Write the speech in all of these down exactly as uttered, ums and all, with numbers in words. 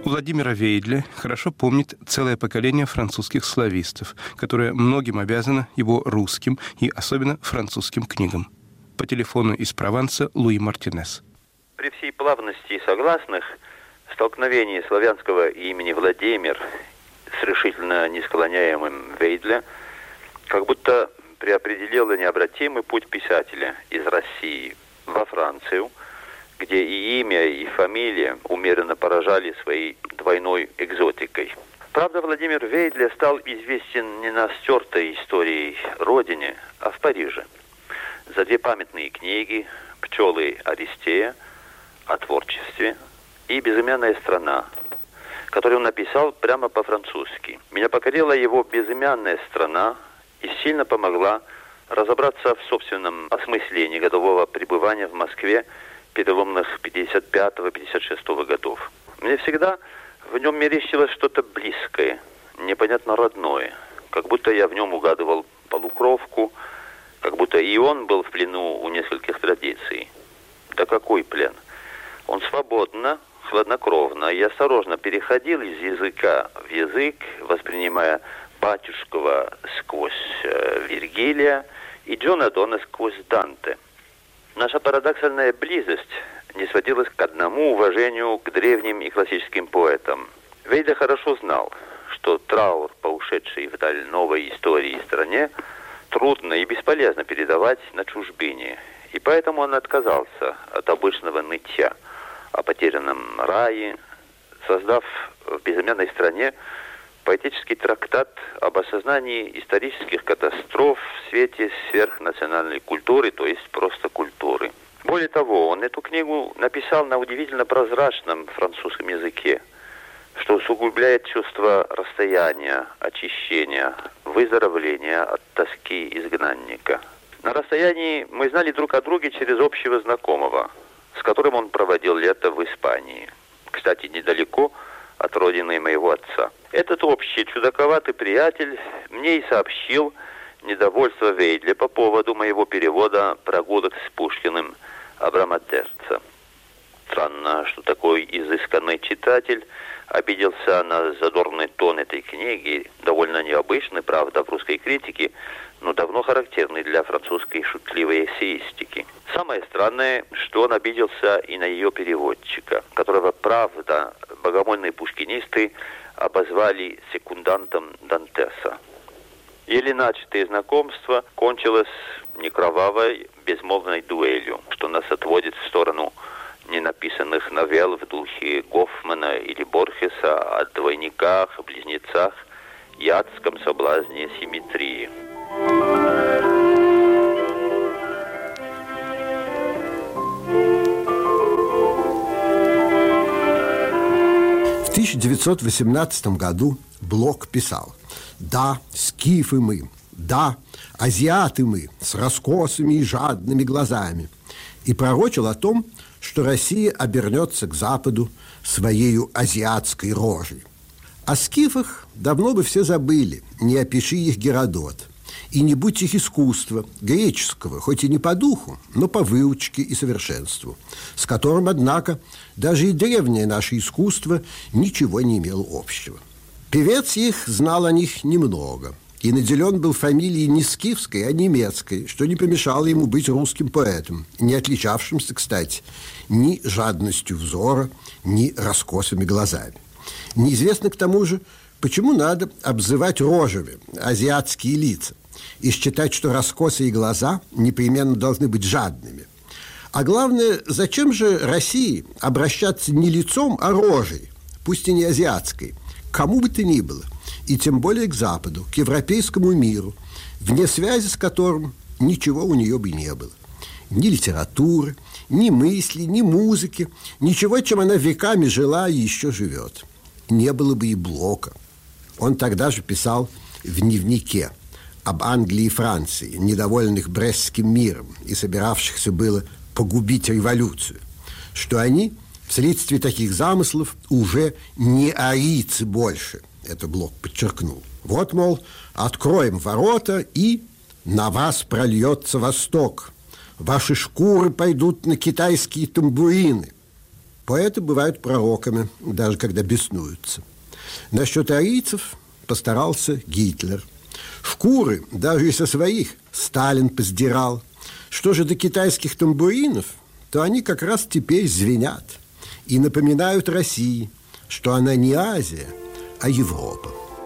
Владимира Вейдля хорошо помнит целое поколение французских славистов, которое многим обязано его русским и особенно французским книгам. По телефону из Прованса Луи Мартинес. При всей плавности согласных столкновение славянского имени Владимир с решительно несклоняемым Вейдля как будто преопределило необратимый путь писателя из России во Францию, где и имя, и фамилия умеренно поражали своей двойной экзотикой. Правда, Владимир Вейдля стал известен не на стертой историей родине, а в Париже. За две памятные книги «Пчелы Аристея» о творчестве и «Безымянная страна», которую он написал прямо по-французски. Меня покорила его «Безымянная страна» и сильно помогла разобраться в собственном осмыслении годового пребывания в Москве переломных пятьдесят пятого — пятьдесят шестого годов. Мне всегда в нем мерещилось что-то близкое, непонятно родное, как будто я в нем угадывал полукровку, как будто и он был в плену у нескольких традиций. Да какой плен? Он свободно, хладнокровно и осторожно переходил из языка в язык, воспринимая Батюшкова сквозь э, Вергилия и Джона Дона сквозь Данте. Наша парадоксальная близость не сводилась к одному уважению к древним и классическим поэтам. Вейдля хорошо знал, что траур по ушедшей вдаль новой истории и стране трудно и бесполезно передавать на чужбине, и поэтому он отказался от обычного нытья о потерянном рае, создав в «Безымянной стране» поэтический трактат об осознании исторических катастроф в свете сверхнациональной культуры, то есть просто культуры. Более того, он эту книгу написал на удивительно прозрачном французском языке, что усугубляет чувство расстояния, очищения, выздоровления от тоски изгнанника. На расстоянии мы знали друг о друге через общего знакомого, с которым он проводил лето в Испании. Кстати, недалеко от родины моего отца. Этот общий чудаковатый приятель мне и сообщил недовольство Вейдля по поводу моего перевода «Прогулок с Пушкиным» Абрама Терца. Странно, что такой изысканный читатель обиделся на задорный тон этой книги, довольно необычный, правда, в русской критике, но давно характерный для французской шутливой эссеистики. Самое странное, что он обиделся и на ее переводчика, которого, правда, богомольные пушкинисты обозвали секундантом Дантеса. Еле начатое знакомство кончилось не кровавой, безмолвной дуэлью, что нас отводит в сторону ненаписанных новелл в духе Гофмана или Борхеса о двойниках, близнецах и адском соблазне симметрии. В тысяча девятьсот восемнадцатом году Блок писал: «Да, скифы мы, да, азиаты мы, с раскосыми и жадными глазами», и пророчил о том, что Россия обернется к Западу своею азиатской рожей. О скифах давно бы все забыли, не опиши их Геродот, и не будь их искусства, греческого, хоть и не по духу, но по выучке и совершенству, с которым, однако, даже и древнее наше искусство ничего не имело общего. Певец их знал о них немного и наделен был фамилией не скифской, а немецкой, что не помешало ему быть русским поэтом, не отличавшимся, кстати, ни жадностью взора, ни раскосыми глазами. Неизвестно, к тому же, почему надо обзывать рожами азиатские лица и считать, что раскосые глаза непременно должны быть жадными. А главное, зачем же России обращаться не лицом, а рожей, пусть и не азиатской, к кому бы то ни было, и тем более к Западу, к европейскому миру, вне связи с которым ничего у нее бы не было. Ни литературы, ни мысли, ни музыки, ничего, чем она веками жила и еще живет. Не было бы и Блока. Он тогда же писал в дневнике об Англии и Франции, недовольных Брестским миром и собиравшихся было погубить революцию, что они вследствие таких замыслов уже не арийцы больше. Это Блок подчеркнул. Вот, мол, откроем ворота, и на вас прольется Восток. Ваши шкуры пойдут на китайские тамбурины. Поэты бывают пророками, даже когда беснуются. Насчет арийцев постарался Гитлер. Шкуры, даже и со своих, Сталин поздирал. Что же до китайских тамбуринов, то они как раз теперь звенят и напоминают России, что она не Азия, а Европа.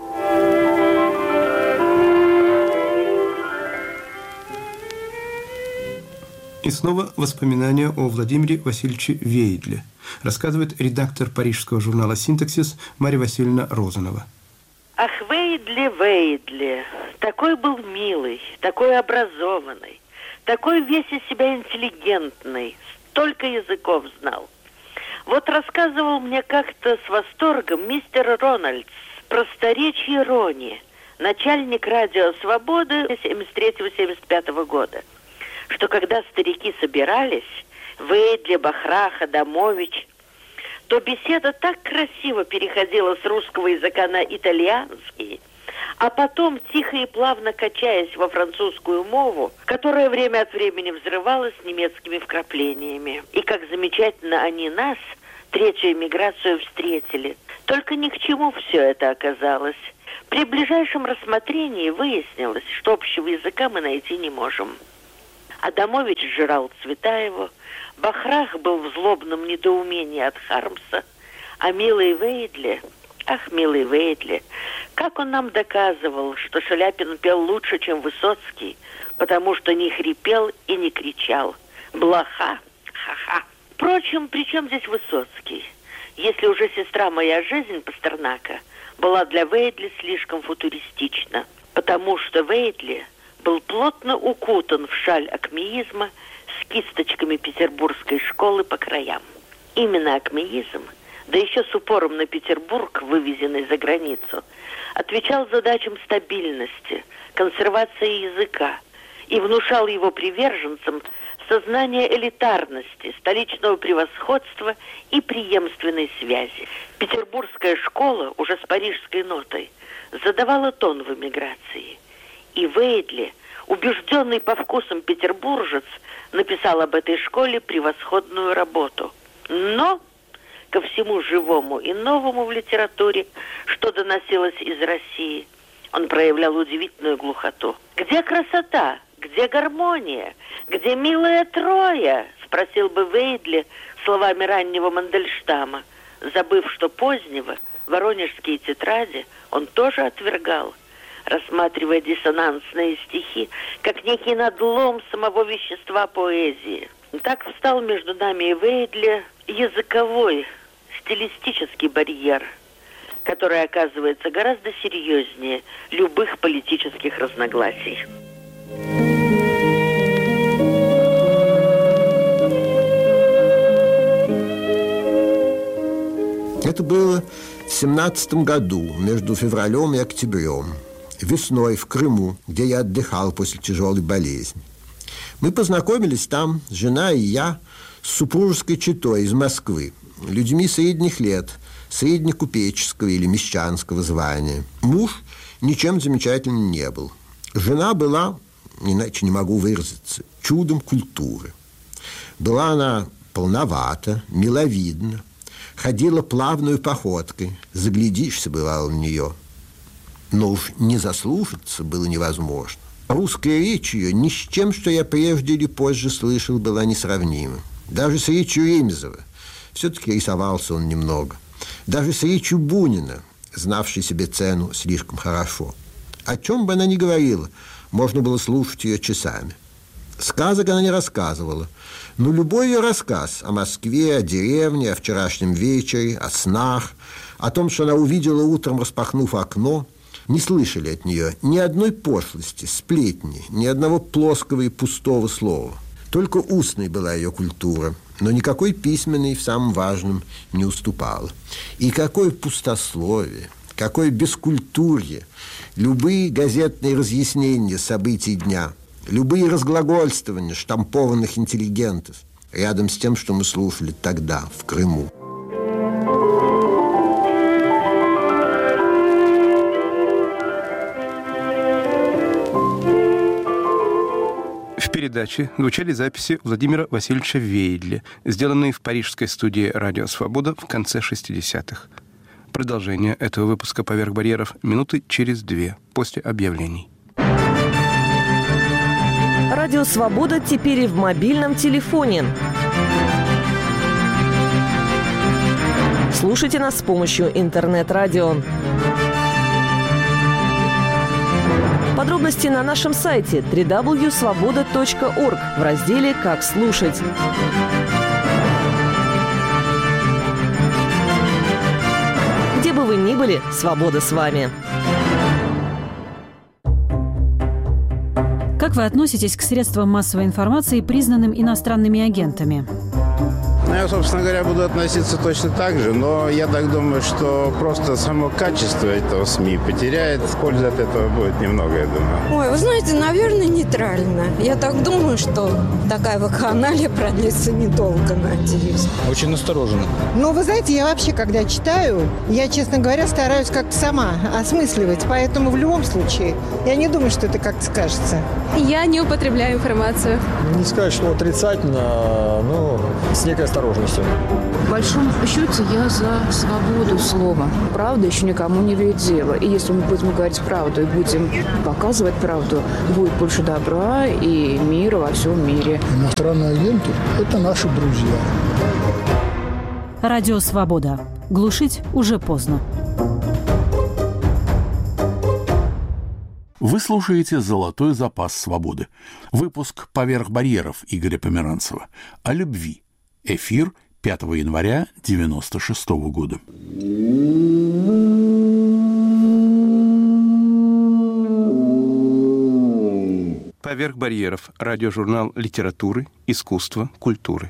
И снова воспоминания о Владимире Васильевиче Вейдле. Рассказывает редактор парижского журнала «Синтаксис» Марья Васильевна Розанова. Ах, Вейдле, Вейдле, такой был милый, такой образованный, такой весь из себя интеллигентный, столько языков знал. Вот рассказывал мне как-то с восторгом мистер Рональдс про старечье Рони, начальник радио «Свободы» семьдесят третьего — семьдесят пятого года, что когда старики собирались, Вейдле, Бахрах, Адамович, то беседа так красиво переходила с русского языка на итальянский, а потом, тихо и плавно качаясь во французскую мову, которая время от времени взрывалась немецкими вкраплениями. И как замечательно они нас, третью эмиграцию, встретили. Только ни к чему все это оказалось. При ближайшем рассмотрении выяснилось, что общего языка мы найти не можем. Адамович сжирал Цветаеву, Бахрах был в злобном недоумении от Хармса, а милый Вейдле, ах, милый Вейдле, как он нам доказывал, что Шаляпин пел лучше, чем Высоцкий, потому что не хрипел и не кричал. Блоха, ха-ха. Впрочем, при чем здесь Высоцкий? Если уже «Сестра моя жизнь» Пастернака была для Вейдле слишком футуристична, потому что Вейдле был плотно укутан в шаль акмеизма с кисточками петербургской школы по краям. Именно акмеизм, да еще с упором на Петербург, вывезенный за границу, отвечал задачам стабильности, консервации языка и внушал его приверженцам сознание элитарности, столичного превосходства и преемственной связи. Петербургская школа уже с парижской нотой задавала тон в эмиграции. И Вейдле, убежденный по вкусам петербуржец, написал об этой школе превосходную работу. Но ко всему живому и новому в литературе, что доносилось из России, он проявлял удивительную глухоту. «Где красота? Где гармония? Где милая Троя?» — спросил бы Вейдле словами раннего Мандельштама, забыв, что позднего воронежские тетради он тоже отвергал, рассматривая диссонансные стихи как некий надлом самого вещества поэзии. Так встал между нами и Вейдле языковой, стилистический барьер, который оказывается гораздо серьезнее любых политических разногласий. Это было в семнадцатом году, между февралем и октябрем, весной в Крыму, где я отдыхал после тяжелой болезни. Мы познакомились там, жена и я, с супружеской четой из Москвы, людьми средних лет, среднекупеческого или мещанского звания. Муж ничем замечательным не был. Жена была, иначе не могу выразиться, чудом культуры. Была она полновата, миловидна, ходила плавной походкой, заглядишься, бывало, в нее. Но уж не заслушаться было невозможно. Русская речь ее ни с чем, что я прежде или позже слышал, была несравнима. Даже с речью Ремезова. Все-таки рисовался он немного. Даже с речью Бунина, знавшей себе цену слишком хорошо. О чем бы она ни говорила, можно было слушать ее часами. Сказок она не рассказывала, но любой ее рассказ о Москве, о деревне, о вчерашнем вечере, о снах, о том, что она увидела утром, распахнув окно, не слышали от нее ни одной пошлости, сплетни, ни одного плоского и пустого слова. Только устной была ее культура, но никакой письменной в самом важном не уступала. И какое пустословие, какое бескультурье, любые газетные разъяснения событий дня, любые разглагольствования штампованных интеллигентов рядом с тем, что мы слушали тогда, в Крыму. В передаче звучали записи Владимира Васильевича Вейдля, сделанные в парижской студии «Радио Свобода» в конце шестидесятых. Продолжение этого выпуска «Поверх барьеров» минуты через две после объявлений. Радио «Свобода» теперь и в мобильном телефоне. Слушайте нас с помощью интернет-радио. Подробности на нашем сайте дабл ю дабл ю дабл ю точка свобода точка орг в разделе «Как слушать». Где бы вы ни были, свобода с вами. Как вы относитесь к средствам массовой информации, признанным иностранными агентами? Я, собственно говоря, буду относиться точно так же, но я так думаю, что просто само качество этого СМИ потеряет, пользы от этого будет немного, я думаю. Ой, вы знаете, наверное, нейтрально. Я так думаю, что такая вакханалия продлится недолго, надеюсь. Очень настороженно. Ну, вы знаете, я вообще, когда читаю, я, честно говоря, стараюсь как-то сама осмысливать, поэтому в любом случае я не думаю, что это как-то скажется. Я не употребляю информацию. Не сказать, что отрицательно, но с некой осторожностью. В большом счете я за свободу слова. Правда еще никому не вредит дело. И если мы будем говорить правду и будем показывать правду, будет больше добра и мира во всем мире. Иностранные агенты – это наши друзья. Радио «Свобода». Глушить уже поздно. Вы слушаете «Золотой запас свободы». Выпуск «Поверх барьеров» Игоря Померанцева. О любви. Эфир пятого января девяносто шестого года. «Поверх барьеров» – радиожурнал литературы, искусства, культуры.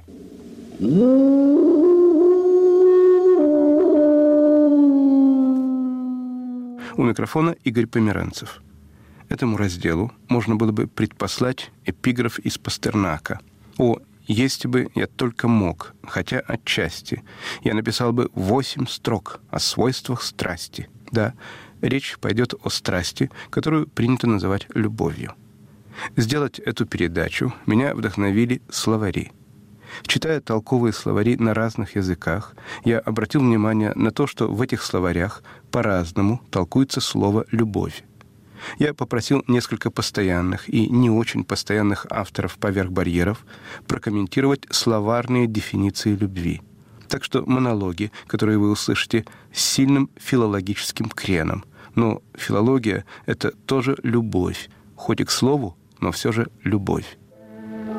У микрофона Игорь Померанцев. Этому разделу можно было бы предпослать эпиграф из Пастернака. О, если бы я только мог, хотя отчасти, я написал бы восемь строк о свойствах страсти. Да, речь пойдет о страсти, которую принято называть любовью. Сделать эту передачу меня вдохновили словари. Читая толковые словари на разных языках, я обратил внимание на то, что в этих словарях по-разному толкуется слово «любовь». Я попросил несколько постоянных и не очень постоянных авторов «Поверх барьеров» прокомментировать словарные дефиниции любви. Так что монологи, которые вы услышите, с сильным филологическим креном. Но филология — это тоже любовь, хоть и к слову, но все же любовь.